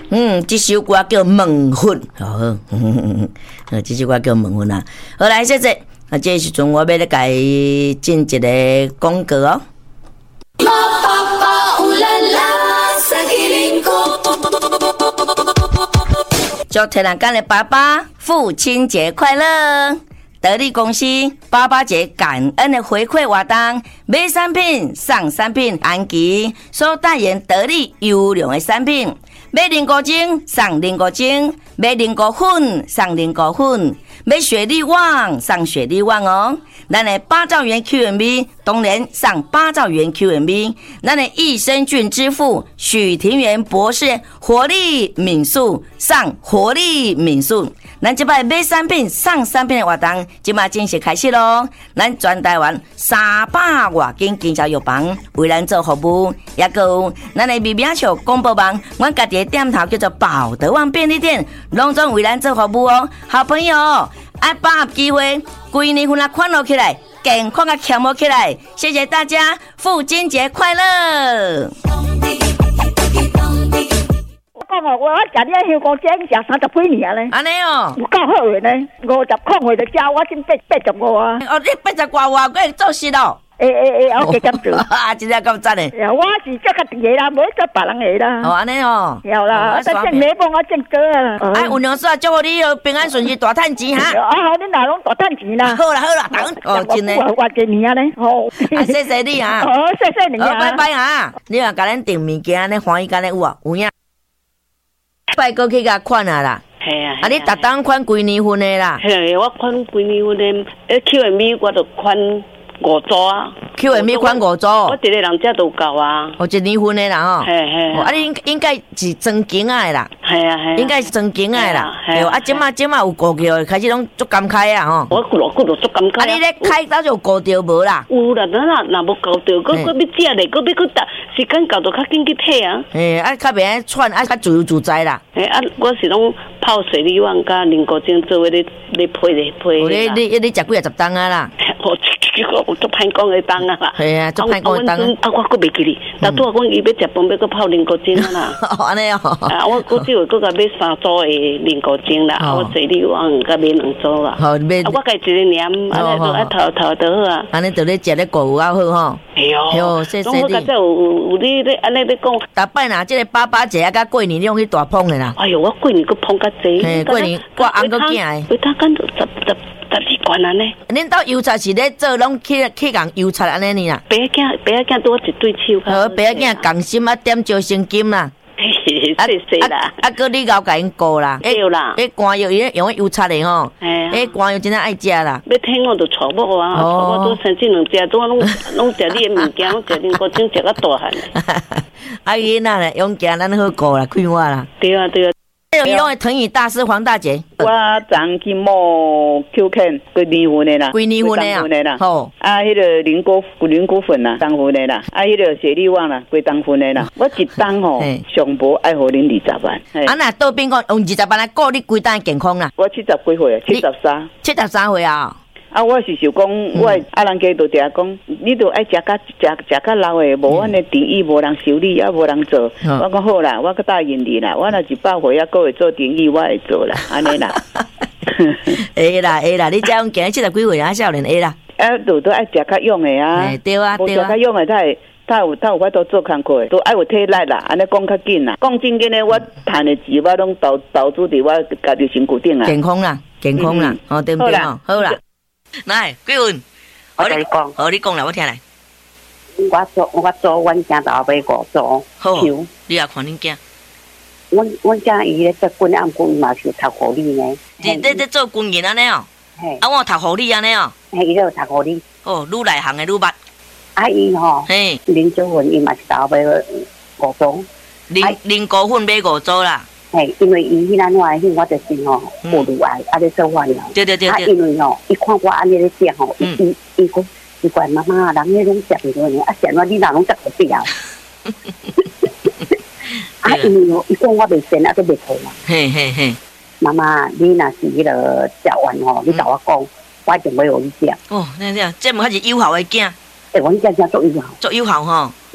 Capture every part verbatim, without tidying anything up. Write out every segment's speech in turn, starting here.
嗯，这首歌叫《问婚》，好，嗯，这首歌叫《问婚》啊。好，来，谢谢。啊，这时阵我要来甲伊进一个广告哦。祝台南港的爸爸父亲节快乐！得力公司爸爸节感恩的回馈活动，买产品送产品，安琪所代言得力优良的产品，买零果精送零果精，买零果粉送零果粉，买雪莉旺送雪莉旺哦。咱的八兆元 Q M B 当然上八兆元 Q M B， 咱的益生菌之父许庭元博士活力敏素上活力敏素，咱这摆买产品上产品的活动，即马正式开始咯。咱全台湾三百外间经销药房为咱做服务，也有咱的微名笑广播网，阮家己的店头叫做宝德旺便利店，拢总为咱做服务哦。好朋友，爱把握机会，规年份啊款落起来，健康啊强活起来。谢谢大家，父亲节快乐！ 我讲哦，我食你香港煎食三十几年咧， 安尼哦， 有够好的呢。五十块回就食，我先八八十五啊。 哦，你八十外外个做事咯？ 诶诶诶，我加减做。 啊，真正咁赞诶！ 我是做家己的啦，无做别人的啦。 哦，安尼哦。 有啦，但正没帮我正哥啊。 哎，有娘说祝福你平安顺利，大赚钱哈。 啊，好，你哪拢大赚钱啦？ 好啦好啦，等哦，真诶。 我我几年啊咧？哦， 啊，谢谢你啊。 哦，谢谢你啊。 拜拜啊！你若甲咱订物件，安尼欢喜干咧有啊？有影。拜过去甲款啊啦。 系啊。 啊，你逐当款几年份的啦？ 系，我款几年份的，诶 ，Q M B 我就款五组啊。 Q M B 款五组。 我一个人遮都够啊。 哦，一年份的啦吼。 系系。 啊，你应应该是装景啊的啦。 系啊系。 应该是装景啊的啦。 系啊，即马即马有顾着，开始拢足感慨啊吼。 我骨骨头足感慨。 啊，你咧开早就顾着无啦？ 有啦，咱若若无顾着，佮佮要食咧，佮要佮搭时间到就较紧去退啊。 诶，啊，较袂喘，啊，较自由自在啦。 诶，啊，我是拢泡水利旺甲零果精做伙咧咧配咧配。 你你你食几啊十担啊啦？ 我我足歹讲的当啊啦。 系啊，足歹讲的当啊。 啊，我佫袂记哩。但拄啊讲伊要食饭，要佫泡零果精啊啦。 哦，安尼哦。 啊，我我只有佫甲买三组的零果精啦，我水利旺甲买两组啦。 好，买。 啊，我家一个念，安尼就爱头头就好啊。 安尼就咧食咧顾有较好吼。 哎呦， 哟，谢谢你。 我有有你咧安尼咧讲。 逐摆若即个爸爸节啊，甲过年你用去大捧的啦。 哎呦，我过年佫捧较济。 嘿，过年我翁佫囝诶。 维他干都十十。十二罐安尼， 恁兜油菜是咧做拢去去共油菜安尼呢啦。 白囝白囝多一对手。 好，白囝共心啊，点椒生金啦。 谢谢啦。 啊，搁你搞甲因顾啦。 对啦。 迄寒药伊用油菜的吼。哎。迄寒药真正爱食啦。 要听我就娶某啊，娶某都生这两只，都拢拢食你的物件，拢食零果精食到大汉。 啊，囡仔咧，用惊咱好顾啦，开我啦。 对啊对啊。 伊拢会成语大师黄大姐， 我昨去摸 Q 片几年份的啦， 几年份的啦， 吼，啊，迄个零果零果粉啦，当份的啦，啊，迄个雪莉旺啦，几当份的啦，我一当吼，上无爱互恁二十万。 啊，那倒边讲用二十万来顾你规单健康啦。 我七十几岁啊，七十三， 七十三岁啊。 啊，我是想讲，我啊人家都定讲，你都爱食甲食食甲老诶，无阮诶定义无人修理，啊无人做。我讲好啦，我个答应你啦，我若一百岁啊，搁会做定义，我会做啦，安尼啦。 会啦会啦，你这样行七十几岁啊，少年会啦。 啊，都都爱食较用诶啊。 对啊对啊。 无食较用诶，他会他有他有法度做工课，都爱有体力啦，安尼讲较紧啦。讲正经诶，我赚诶钱，我拢投投资伫我家己身躯顶啊。 健康啦，健康啦，哦对不对哦？好啦。来，桂云， 我跟你讲， 好，你讲来，我听来。 我做，我做，阮囝头买五组球。 你也看恁囝。 阮阮囝伊咧做军暗军嘛是读护理呢。 你你你做军人安尼哦？ 嘿。 啊，我读护理安尼哦。 嘿，伊咧有读护理。 哦，愈内行的愈捌。 啊，伊吼。嘿。林九云伊嘛是头买五组。 林林高粉买五组啦。 嘿，因为伊迄咱我迄我就是吼有乳癌，啊咧做化疗。 对对对对。 啊，因为吼，伊看我安尼咧食吼，伊伊伊讲，伊怪妈妈，人迄拢食袂落呢，啊，食我你哪拢食得掉？啊，因为吼，伊讲我袂sen啊，都袂好嘛。 嘿嘿嘿。 妈妈，你若是迄个食完吼，你甲我讲，我一定要互你食。 哦，那这这么还是友好的囝。 诶，阮囝囝足友好。 足友好吼。 嗯。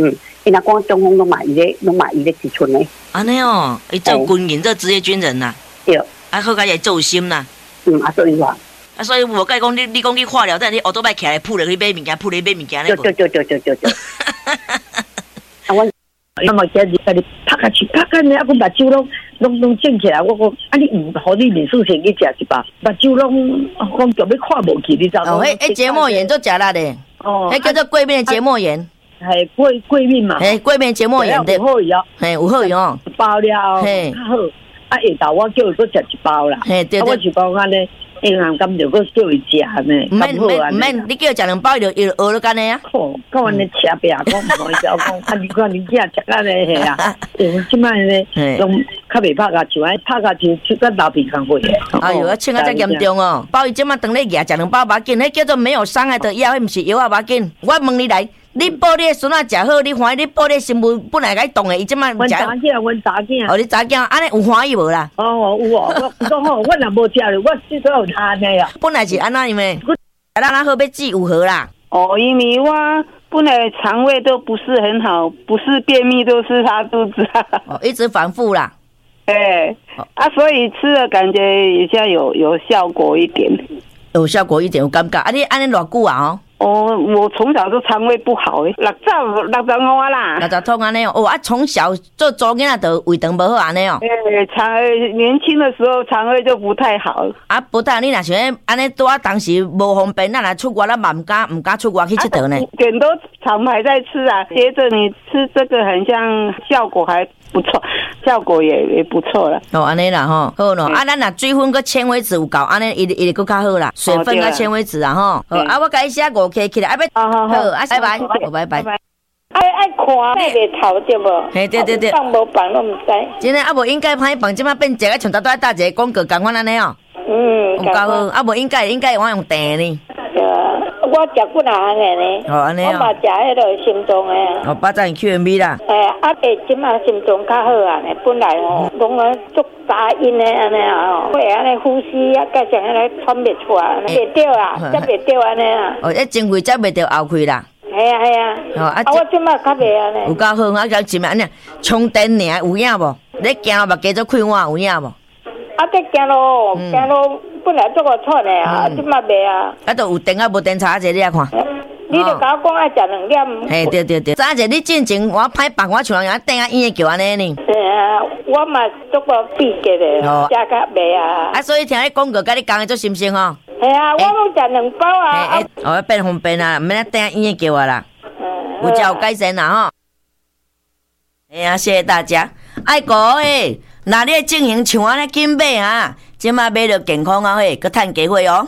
伊若讲中风拢嘛伊咧拢嘛伊咧支出呢。 安尼哦，伊做军人，做职业军人呐。 对。 啊，好甲伊做心啦。 嗯，啊，所以话。 啊，所以无甲伊讲，你你讲去化疗，但你后头摆起来扑落去买物件，扑落去买物件咧。 对对对对对对。啊，我那么今日甲你拍下去，拍干呢，啊，我目睭拢拢拢肿起来。我讲，啊，你唔互你面数先去食一包，目睭拢讲就要看无去，你知道无？ 哦，迄迄结膜炎做食力的。哦。迄叫做过敏结膜炎。 系过过敏嘛。 嘿，过敏结膜炎的。 有好药。 嘿，有好用。 一包了。嘿。较好。啊，下昼我叫伊搁食一包啦。嘿，对对。我是讲安尼。银行咁就搁叫伊食呢， 唔免唔免唔免，你叫伊食两包，伊就伊就饿了干呢啊！ 哦，讲安尼吃病，讲唔好意思，讲啊，你看你囝食安尼系啊，因为即摆呢，拢较袂拍甲像安拍甲像出个老皮工会。 哎呦，啊，穿啊遮严重哦！包伊即摆当咧牙食两包把紧，迄叫做没有伤害的药，迄毋是药啊把紧。我问你来。你报你孙仔食好，你欢喜你报你新妇本来该动的，伊即摆食。 阮查囝，阮查囝。 哦，你查囝，安尼有欢喜无啦？ 哦，有哦，我讲吼，我若无食咧，我至少有安尼啊。 本来是安那因为，咱咱好要治有何啦？ 哦，因为我本来肠胃都不是很好，不是便秘就是拉肚子啊。 哦，一直反复啦。 哎、欸，啊，所以吃了感觉一下有有效果一点。 有效果一点，有感觉。啊，你安尼偌久啊？哦。 哦，我从小就肠胃不好诶，六十六十五啊啦， 六十痛安尼哦，哦啊，从小做做囡仔就胃肠无好安尼哦。 诶，肠年轻的时候肠胃就不太好。 啊，不太，你若想安尼拄啊，当时无方便，咱来出国，咱嘛唔敢唔敢出国去佚佗呢。 点都厂牌在吃啊，接着你吃这个，很像效果还不错，效果也也不错了。 哦，安尼啦吼，好咯。啊，咱若水分佮纤维质有够，安尼伊伊就佮较好啦。水分佮纤维质啊吼。好啊，我甲伊写五 K 起来，啊要好，啊拜拜，拜拜。 爱爱看那个头对无？ 嘿，对对对。 放无放都唔知。 真诶，啊无应该歹放，即摆变一个像搭搭搭一个广告共款安尼哦。 嗯。 有够好，啊无应该应该我用订呢。 我食几哪行的呢？ 哦，安尼哦。 我嘛食迄个心脏的啊。 哦，八站 Q M B 啦。 诶，啊，诶，即马心脏较好啊，本来哦，拢啊足杂音的安尼啊哦，会安尼呼吸啊，加上安尼喘袂出来，袂着啊，则袂着安尼啊。 哦，一前肺则袂着后肺啦。 系啊系啊。哦，啊，我即马较袂安尼。 有够好，啊，甲一摆安尼充电尔有影无？你行路目加做开换有影无？ 啊，得行路，行路本来做个喘的啊，即马袂啊。 啊，都有电啊，无电查者你啊看。 你著甲我讲爱食两粒。 嘿，对对对，早者你进前我歹放我像人电啊医院叫安尼呢。 对啊，我嘛做过闭结的，食甲袂啊。 啊，所以听你广告，甲你讲的做心心吼。 系啊，我拢食两包啊。 嘿，哦，变方便啊，免啊电啊医院叫我啦。有才有改善啦吼。哎呀，谢谢大家，爱国诶。那你经营像安尼紧买啊，即马买着健康啊嘿，佮趁机会哦。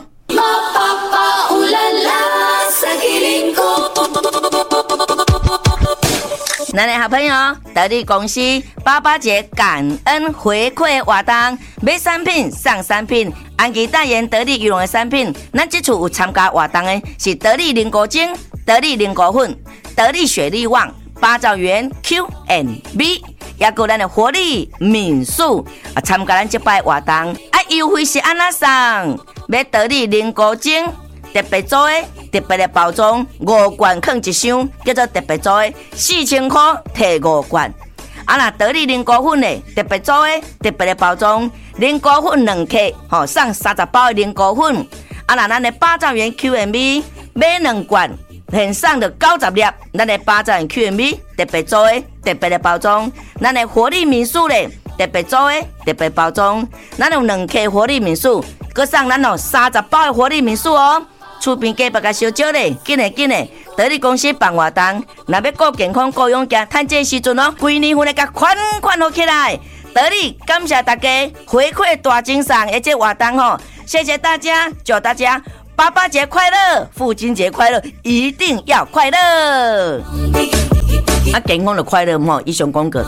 咱的好朋友得力公司八八节感恩回馈活动，买产品送产品，安吉代言得力羽绒的产品。咱这次有参加活动的是得力凝固精、得力凝固粉、得力雪力旺、八兆元 Q and B。也有咱的活力民宿啊，参加咱这摆活动，啊优惠是安那送？买得力凝固精特别做的特别的包装，五罐放一箱，叫做特别做的，四千块摕五罐。啊，那得力凝固粉的特别做的特别的包装，凝固粉两克，吼送三十包的凝固粉。啊，那咱的八兆元 Q M B 买两罐。现送的九十粒，咱的八站 Q M B 特别做的特别的包装，咱的活力民宿咧特别做的特别包装，咱有两克活力民宿，佮送咱哦三十包的活力民宿哦。厝边隔壁甲小少咧，紧诶紧诶，得力公司办活动，若要顾健康顾勇健，趁这时阵哦，规年份咧甲款款好起来。得力感谢大家回馈大精神，而且活动吼，谢谢大家，祝大家。爸爸节快乐，父亲节快乐，一定要快乐！啊，健康的快乐吼，以上广告。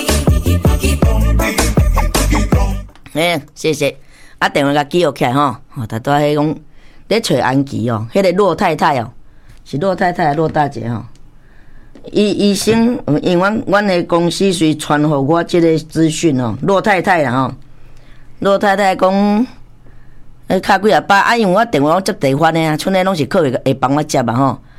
哎，谢谢。啊，电话甲记录起来吼，吼，大家迄讲咧找安琪哦，迄个骆太太哦，是骆太太骆大姐吼。医医生，因为阮阮的公司随传互我即个资讯哦，骆太太啦吼，骆太太讲。诶，卡几啊百啊，因为我电话拢接地发的啊，剩诶拢是靠会会帮我接啊吼。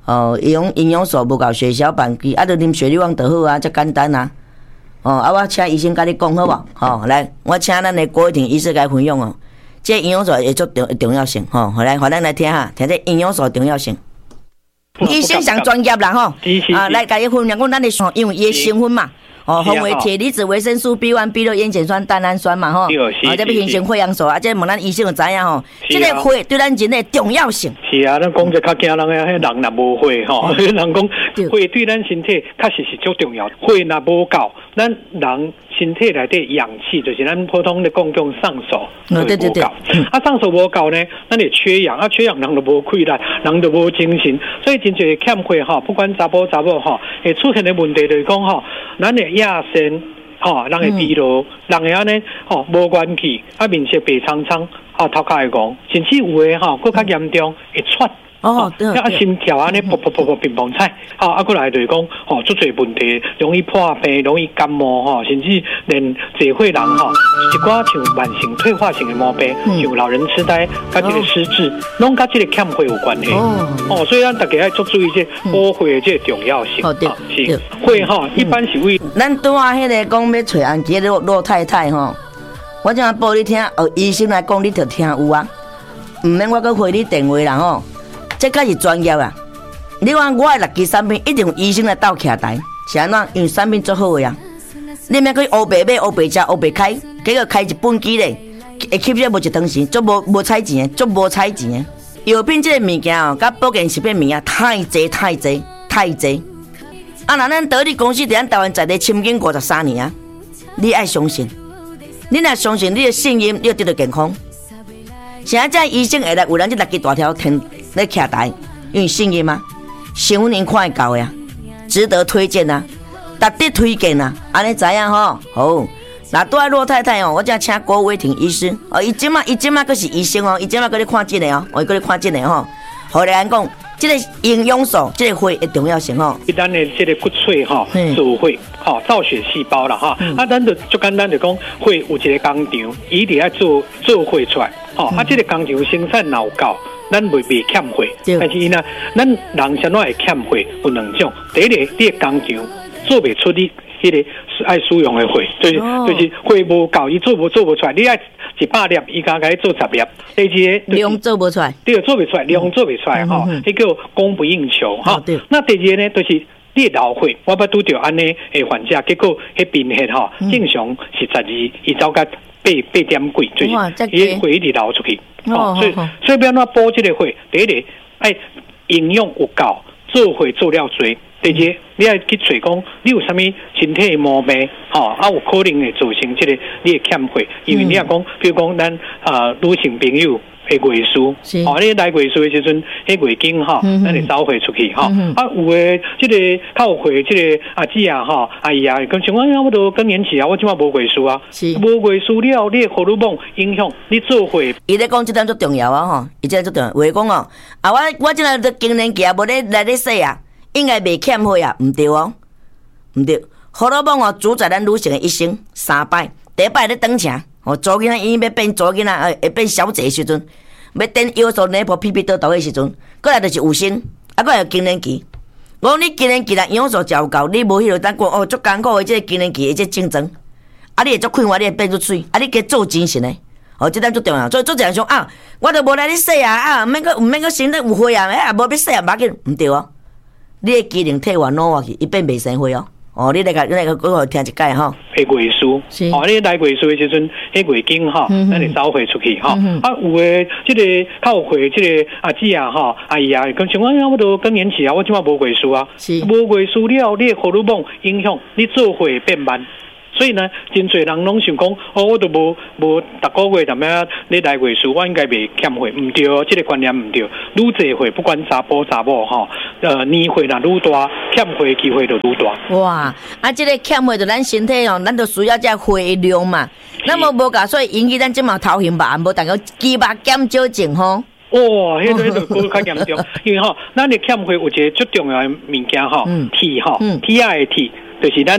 哦，营养营养素无够，血小板低，啊，就啉血绿网就好啊，遮简单啊。哦，啊，我请医生甲你讲好无？吼、哦，来，我请咱的郭一婷医师来分享哦。这营养素会足重重要性吼，好、哦、来，互咱来听下，听这营养素重要性。医生上专业啦吼，啊，来甲伊分享讲咱的上，因为伊的成分嘛。哦，红为铁离子、维生素 B 一、B 六、烟碱酸、蛋氨酸嘛，吼，啊，这要形成血氧素啊，这问咱医生就知影吼，这个血对咱人的重要性。 是啊，咱讲者较惊人个，迄人若无血吼，人讲血对咱身体确实是足重要，血若无够，咱人身体内底氧气就是咱普通的讲讲上手， 哦，对对对， 啊，上手无够呢，咱会缺氧，啊，缺氧人就无气力，人就无精神，所以真侪欠血吼，不管查甫查某吼，会出现的问题就是讲吼，咱的亚肾吼，人会疲劳，人会安尼吼无元气，啊面色白苍苍，吼头壳会戆，甚至有诶吼更较严重会喘。哦，对，啊心跳安尼噗噗噗噗乒乓菜，吼啊过来就是讲吼足侪问题，容易破病，容易感冒吼，甚至连侪岁人吼一寡像慢性退化性的毛病，像老人痴呆、甲这个失智，拢甲这个欠血有关系。哦，哦，所以咱大家要做注意这补血这个重要性。哦，对，是血吼，一般是为咱拄啊迄个讲要找安吉老老太太吼，我正报你听，哦，医生来讲你着听有啊，毋免我搁回你电话啦吼。这才是专业啊！你看我的六支产品一定有医生来斗徛台，是安怎？因为产品做好的啊！你免去乌白买、乌白吃、乌白开，结果开一本机咧，会吸这无一长时，足无无彩钱的，足无彩钱的。药品这个物件哦，甲保健食品物件太济太济太济。啊，那咱得力公司伫咱台湾在地深耕五十三年啊，你爱相信，你若相信你的信任，你就得到健康。现在这医生会来有咱这六支大条天。在徛台，因为信任嘛，新闻您看会到呀，值得推荐啊，值得推荐啊，安尼知影吼？好，那拄爱罗太太哦，我正请郭伟霆医师哦，伊即马伊即马佫是医生哦，伊即马佫咧看诊的哦，我佫咧看诊的吼。好来咱讲，即个营养素，即个血的重要性吼。 咱的即个骨髓吼，造血吼，造血细胞啦哈，啊，咱就足简单就讲，血有一个工厂，伊伫爱做做血出来，吼，啊，即个工厂生产有够。咱袂袂欠血，但是因啊，咱人怎会欠血？有两种，第一个，你的工厂做袂出你迄个爱使用的血，就是、哦、就是血无够，伊做无做无出来。你爱一百粒，伊敢甲你做十粒。第二个量做无出来， 对，做袂出来，量做袂出来哈，迄叫供不应求哈。那第二个呢，就是你的老血，我捌拄着安尼诶患者，结果迄贫血吼，正常是十二，伊走甲八八点几，就是伊血一直流出去。哦，所以所以要怎补这个血？第一个爱营养有够，做血做了多。第二，你爱去找讲你有啥物身体毛病，吼、哦、啊有可能会造成这个你的欠血，因为你也讲，比如讲咱啊女性朋友。会月数，哦，你来月数的时阵，迄月经吼，咱会走血出去吼。啊，有诶，即个靠血，即个阿姊啊，吼，阿姨啊，讲像我，我都更年期啊，我即马无月数啊，无月数了，你荷尔蒙影响你做血。 伊咧讲即点最重要啊，吼，伊即点最重要。话讲哦，啊，我我即个更年期啊，无咧来咧说啊，应该袂欠血啊，毋对哦，毋对。荷尔蒙哦，主宰咱女性的一生三摆，第一摆咧等请。哦，左囡仔伊要变左囡仔，呃，会变小姐的时阵，要等腰素内婆屁屁倒倒的时阵，过来就是有生，啊，过来更年期。我讲你更年期啦，营养素食有够，你无迄落等过哦，足艰苦的这个更年期的这竞争，啊，你会足快活，你会变出水，啊，你加做精神的，哦，这点足重要。所以做一人想啊，我都无来你说啊，啊，毋免个毋免个身体有血啊，哎，无要说啊，无要紧，毋对哦，你的机能退化老化去，伊变袂生血哦。哦，你来个，你来个，我听一解吼。 会月数，哦，你来月数的时阵，迄月经吼，咱会走血出去吼。啊，有诶，即个靠血，即个阿姊啊，吼，阿姨啊，讲像我，我都更年期啊，我即马无月数啊，无月数了，你荷尔蒙影响你做血变慢。所以呢，真侪人拢想讲，哦，我都无无逐个月踮遐你来月数，我应该袂欠血，毋对哦，这个观念毋对。愈济血，不管查甫查某吼，呃，年血若愈大，欠血机会就愈大。 哇，啊，这个欠血就咱身体哦，咱就需要这血量嘛。咱无无够，所以引起咱即嘛头晕眼无，大家肌肉减少症吼。 哇，迄个迄个更较严重，因为吼，咱的欠血有一个最重要的物件吼，铁吼，铁啊的铁，就是咱。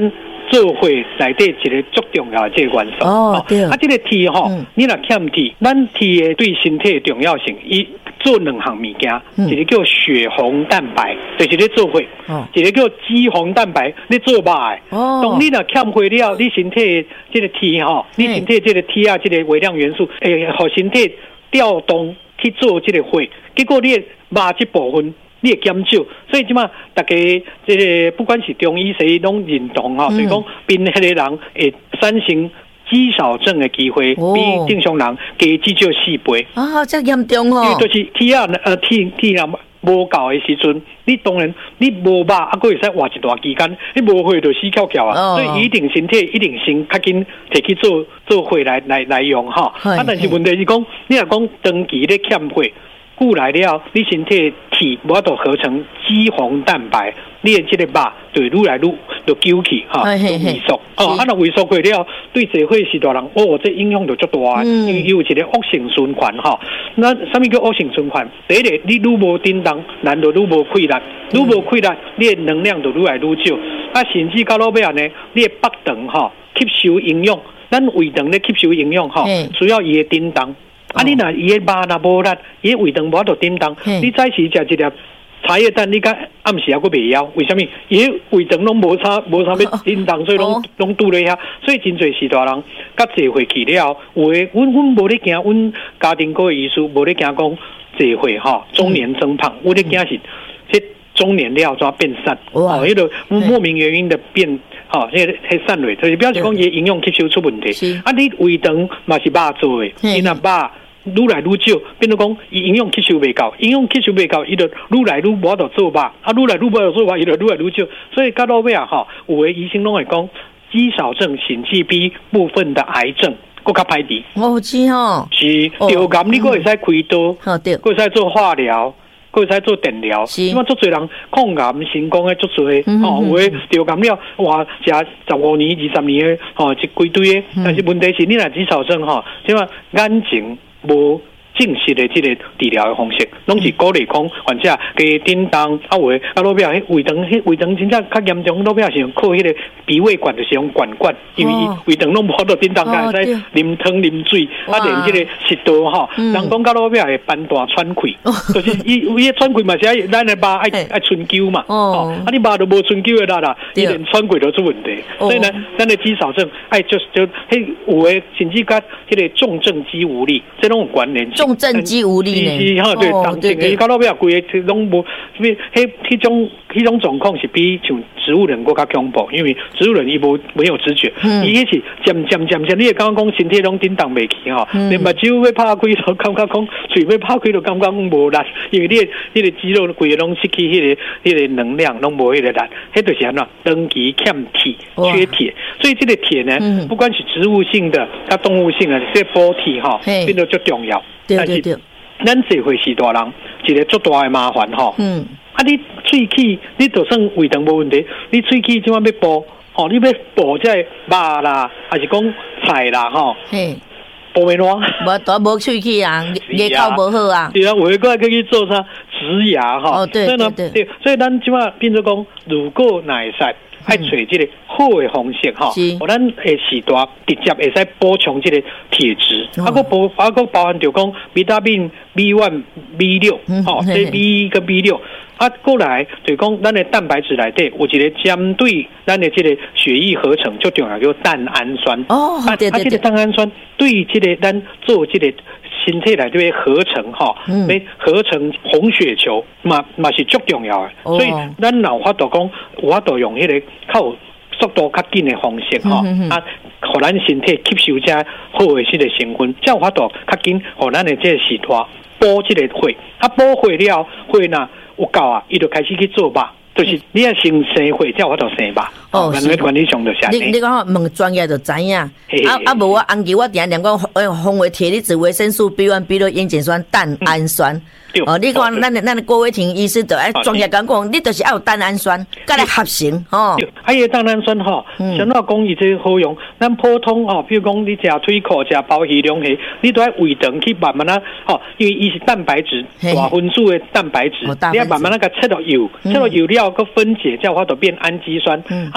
做伙内底一个足重要的这个元素。 哦，对。 啊，这个铁吼，你若欠铁，咱铁的对身体的重要性，伊做两项物件，一个叫血红蛋白，就是咧做伙；一个叫肌红蛋白，咧做肉的。哦。当你若欠血了，你身体这个铁吼，你身体这个铁啊，这个微量元素，诶，互身体调动去做这个血，结果你肉这部分。你会减少，所以即马大家这个不管是中医西医拢认同哈，所以讲病迄个人会产生肌少症的机会比正常人加至少四倍。 啊，这严重哦！ 因为就是铁啊，呃，铁铁啊无够的时阵，你当然你无肉，啊，佫会使活一段期间，你无血就死翘翘啊。所以一定身体一定先较紧摕去做做血来来来用哈。啊，但是问题是讲，你若讲长期咧欠血。久来了，你身体铁无法度合成肌红蛋白，你的这个肉就愈来愈就揪起哈，就萎缩。哦，啊，若萎缩过了，对社会是大人，哦，这影响就足大，因为有一个恶性循环哈。那什么叫恶性循环？第一个，你愈无叮当，人就愈无气力，愈无气力，你的能量就愈来愈少。啊，甚至到落尾呢，你的腹肠哈吸收营养，咱胃肠咧吸收营养哈，需要伊的叮当。啊！你若伊个肉若无力，伊个胃肠无法度叮当。你早时食一粒茶叶蛋，你甲暗时还佫袂枵，为什么？伊个胃肠拢无差无差要叮当，所以拢拢拄咧遐。所以真侪时大人甲坐回去了，有诶，阮阮无咧惊，阮家庭科医师无咧惊讲坐回吼，中年增胖，我咧惊是这中年了怎变瘦？哦，迄个莫名原因的变。吼，迄个迄散落，就是表示讲伊营养吸收出问题。啊，你胃肠嘛是肉做诶，伊若肉愈来愈少，变做讲伊营养吸收袂够，营养吸收袂够，伊就愈来愈无法度做肉，啊，愈来愈无法度做肉，伊就愈来愈少。所以到到尾啊，吼，有诶医生拢会讲，肌少症、心肌 B 部分的癌症，佫较歹治。 哦，是吼， 是流感，你佫会使开刀，佫会使做化疗。佫会使做电疗，因为足侪人抗癌成功诶，足侪吼，有诶流感了，哇，食十五年、二十年诶，吼，一规堆诶。但是问题是，你若肌少症吼，即嘛眼睛无正式的这个治疗的方式，拢是鼓励讲患者加叮当啊，有诶啊，落尾迄胃肠，迄胃肠真正较严重，落尾是用靠迄个鼻胃管，就是用管管，因为胃肠拢无法度叮当，才会使啉汤啉水，啊，连这个食道吼，人讲到落尾会斑大喘气，就是伊伊喘气嘛是咱的肉爱爱春灸嘛，哦，啊，你肉都无春灸的啦啦，伊连喘气都出问题，所以呢，咱的肌少症，哎，就就迄有诶，甚至甲迄个重症肌无力，这种有关联性。 重症肌无力呢？ 是哈，对，当前伊到落尾啊，规个拢无，迄迄种迄种状况是比像植物人更加恐怖，因为植物人伊无没有知觉，伊迄是渐渐渐渐，你会感觉讲身体拢叮当袂起吼，连目睭要拍开都感觉讲，嘴要拍开都感觉讲无力，因为你迄个肌肉规个拢失去迄个迄个能量，拢无迄个力，迄就是安怎长期欠铁、缺铁，所以这个铁呢，不管是植物性的、它动物性的，这补铁哈，变得最重要。 对对对， 咱社会是大人，一个足大的麻烦吼。嗯，啊，你喙齿，你就算胃肠无问题，你喙齿怎么要补？吼，你要补这肉啦，还是讲菜啦？吼，嘿，补袂烂， 无都无喙齿啊，牙口无好啊。 对啊，有个可以去做啥植牙哈？ 哦，对对对， 所以咱即马变做讲，如果哪会使。爱找这个好的方式哈，我咱诶时代直接会使补充这个铁质，啊个包啊个包含就讲维他命 B 一、B 六，吼，这 B 一跟 B 六，啊过来就讲咱的蛋白质内底有一个针对咱的这个血液合成最重要叫蛋氨酸。哦，对对对，啊这个蛋氨酸对这个咱做这个。身体内底合成哈，要合成红血球嘛嘛是足重要的，所以咱有法度讲，有法度用迄个较速度较紧的方式哈，啊，互咱身体吸收遮好的迄个成分，才有法度较紧，互咱的这个时代补这个血，啊补血了，血呐有够啊，伊就开始去做肉。就是你要先生血，才有法度生吧。哦，咱管理上就是安尼。 你你讲问专业就知影。啊啊，无我红旗我定定讲，诶，红维铁离子、维生素 B 一、B 六、烟碱酸、蛋氨酸。哦，你看咱咱的郭伟霆医师就爱专业讲讲，你就是要有蛋氨酸，甲来合成哦。 还有蛋氨酸吼，像那讲伊这好用，咱普通吼，比如讲你食腿裤、食鲍鱼、龙虾，你都要胃肠去慢慢啊，吼，因为伊是蛋白质，大分子的蛋白质，你要慢慢那个切落油，切落油了个分解，才有法度变氨基酸。啊，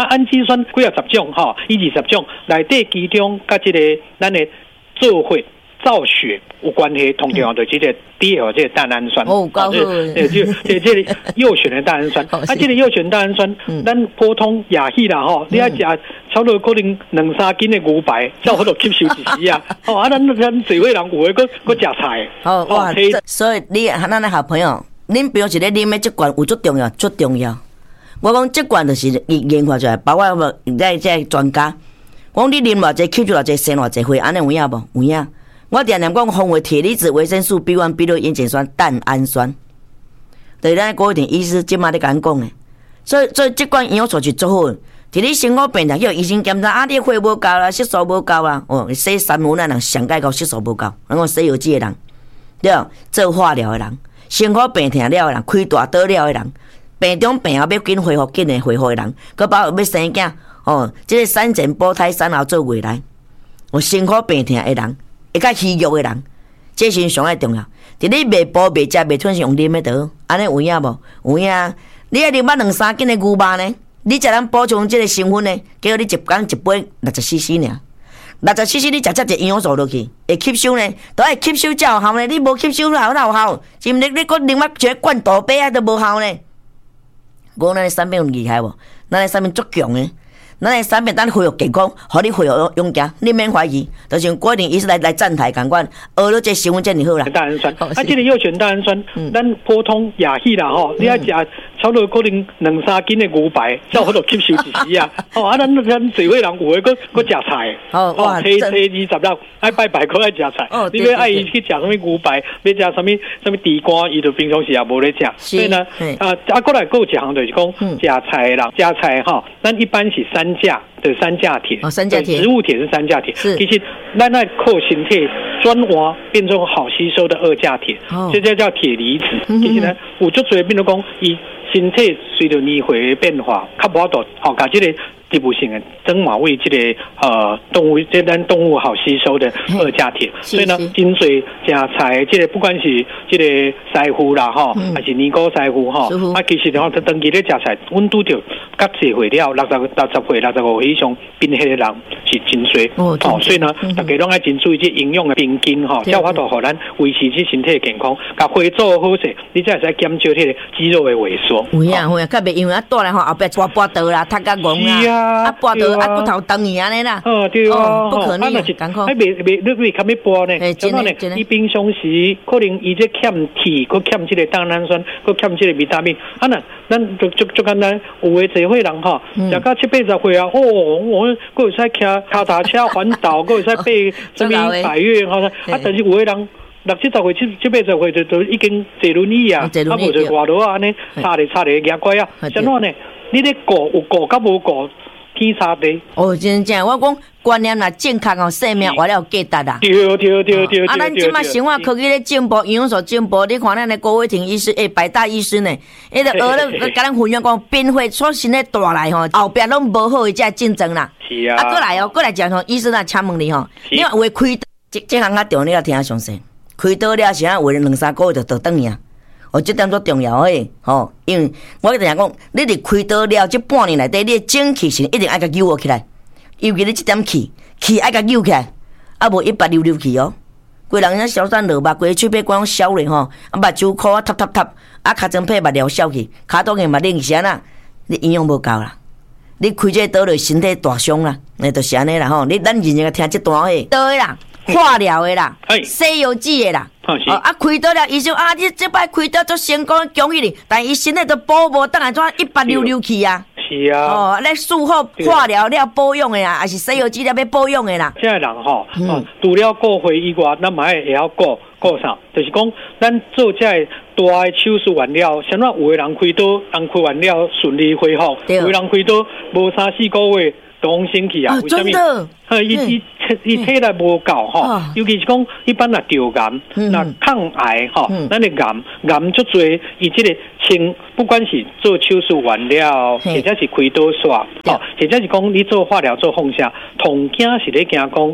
啊，氨基酸几啊十种吼，伊二十种内底其中甲即、这个咱的做血造血有关系，同样的这个 D L 这个蛋氨酸哦，高就就这这个右旋的蛋氨酸，啊，这个右旋蛋氨酸，咱普通亚系啦吼，你要食差不多可能两三斤的牛排，才有法度吸收一时啊。哦，啊，咱咱社会人有诶，搁搁食菜。 哦哇，所以你咱的好朋友，恁平时咧啉的这罐有足重要，足重要。我讲这罐就是研发出来，包括我在这专家，讲你啉偌济，吸收偌济，生偌济血，安尼有影无？有影。我常常讲，红为铁离子、维生素 B 一、B 六、烟碱酸、蛋氨酸，对咱郭一定医师即马咧甲咱讲诶。所以，所以这款营养素是足好诶。伫你生活病常叫医生检查，啊，你血无够啦，色素无够啦，哦，洗三温咱人上解到色素无够，咱讲西药剂诶人，对，做化疗诶人，生活病痛了诶人，开大刀了诶人，病中病后要紧恢复，紧诶恢复诶人，佮包括要生囝，哦，即、这个产前保胎产后做未来，有生活病痛诶人。会较虚弱的人，这是上爱重要。伫你袂煲、袂食、袂吞是用啉的倒，安尼有影无？有影。你爱啉捌两三斤的牛肉呢？你才能补充这个成分呢？结果你一工一杯六十 C C 尔，六十 C C 你食这一营养素落去，会吸收呢？都会吸收才有效呢。你无吸收好哪有效？是毋是？你搁另外一个灌大杯啊都无效呢？我咱的产品有厉害无？咱的产品足强的。咱的产品，咱恢复健康，互你恢复勇敢，你免怀疑。就像郭定医师来来站台共款，学了这成分真好啦。 蛋氨酸，啊，这个右旋蛋氨酸，咱普通亚系啦吼，你要食差不多可能两三斤的牛排，才有法度吸收一时啊。哦，啊，咱咱社会人有诶，搁搁食菜。哦，哇，初初二十六爱拜拜，可爱食菜。哦，你要爱伊去食什么牛排，要食什么什么地瓜，伊就平常时也无咧食。所以呢，啊啊，过来还有一项就是讲，食菜的人食菜吼，咱一般是三价的三价铁， 哦，三价铁， 植物铁是三价铁，其实咱那靠身体转化变成好吸收的二价铁，哦，这叫叫铁离子。嗯、其实呢，有足侪变做讲，伊身体随着年岁的变化，较无法度，吼，甲这个植物性的增马为这个呃动物，这咱动物好吸收的二价铁。所以呢，真侪食菜，这个不管是这个师傅啦，吼、嗯，还是年糕师傅吼，啊，其实吼，他长期咧食菜，阮拄着甲社会了六十六十岁、六十五以上贫血的人是真衰，哦，哦所以呢，嗯、大家拢爱真注意这营养的平均吼，才有法度互咱维持这身体的健康，甲血做好势，你才会使减少迄个肌肉的萎缩。 有影有影，较袂因为啊，倒来吼后壁拔拔刀啦，踢甲戆啦。啊，拔到啊骨头长去安尼啦， 哦对啊， 不可逆，艰苦。 哎，未未你未较要拔呢，真的呢。你平常时可能伊这欠铁，佮欠这个蛋氨酸，佮欠这个维他命。啊那咱就就就简单，有诶社会人哈，食到七八十岁啊，哦，我佮会使骑脚踏车环岛，佮会使爬什么百岳哈。啊，但是有诶人。六七十岁、七七八十岁就就已经坐轮椅啊，啊无就外头啊，安尼差咧差咧牙怪啊，怎样呢？你咧顾有顾甲无顾，天差地。 哦，真正我讲观念啦，健康哦，生命活了价值啦。 对对对对。 啊，咱即马生活科技咧进步，营养素进步，你看咱的郭伟霆医师，诶，百大医师呢，伊个学咧，甲咱分享讲，变化所新咧带来吼，后壁拢无好伊才竞争啦。 是啊。 啊，过来哦，过来讲吼，医师呐，请问你吼，你话为开这这项较重要，你要听详细。开刀了是啊，为两三个月就倒转去啊！哦，这点足重要诶，吼，因为我常讲，你伫开刀了这半年内底，你的精气神一定爱甲扭起来，尤其你这点气，气爱甲扭起来，啊无一拔溜溜去哦。规人遐消散落目，规手臂光消咧吼，啊目睭箍啊塌塌塌，啊尻川皮目了消去，骹当硬嘛冷是安那，你营养无够啦。你开这刀就身体大伤啦，那就是安尼啦吼。你咱认真听这段诶，刀诶啦。化疗的啦，西药剂的啦，哦啊开刀了，医生啊，你这摆开刀做成功，恭喜你，但伊身体都保无，当然怎一拔溜溜去啊。 是啊。 哦，咧术后化疗了保养的啦，还是西药剂了要保养的啦。 现在人吼，哦，除了顾回以外，咱嘛也要顾顾啥？就是讲，咱做这大的手术完了，像咱有的人开刀，人开完了顺利恢复，有的人开刀无三四个月。东升去啊？ 为什么？ 呃，伊伊伊体力无够吼，尤其是讲一般若着癌，那抗癌吼，咱的癌癌足多，伊即个清，不管是做手术完了，或者是开刀煞，哦，或者是讲你做化疗做放射，同惊是咧惊讲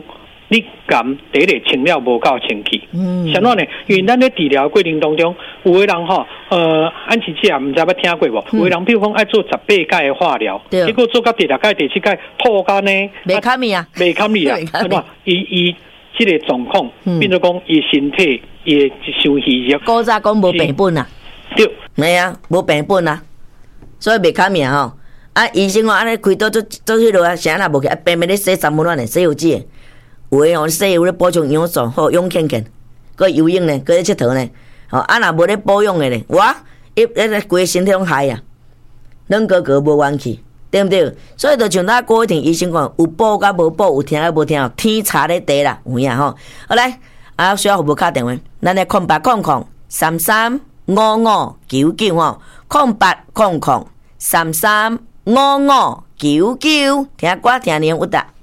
你感第一个清了无够清气，嗯，什么呢？因为咱咧治疗过程当中，有的人吼，呃，安琪姐唔知捌听过无？有的人比如讲爱做十八届的化疗，结果做到第六届、第七届吐干呢， 袂堪咪啊， 袂堪咪啊，安怎？伊伊这个状况，变做讲伊身体伊伤虚弱。 古早讲无病本啊， 对， 没啊，无病本啊，所以袂堪咪啊吼。啊，医生哦，安尼开刀做做迄落啊，啥若无去，啊，偏偏咧洗三温暖咧，洗油脂。有诶吼，洗有咧补充营养素，好勇健健，佮游泳咧，佮咧佚佗咧，吼啊若无咧保养诶咧，哇，一咧规身体拢害啊，软哥哥无元气，对毋对？所以就像咱郭一婷医生讲，有补甲无补，有听甲无听，天差咧地啦，有影吼。好来，啊需要服务卡电话，咱来空八空空三三五五九九吼，空八空空三三五五九九，听歌听年有达。